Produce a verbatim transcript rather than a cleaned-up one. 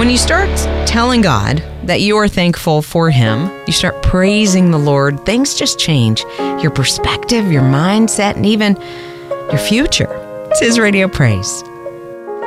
When you start telling God that you are thankful for Him, you start praising the Lord, things just change. Your perspective, your mindset, and even your future. It's His Radio Praise.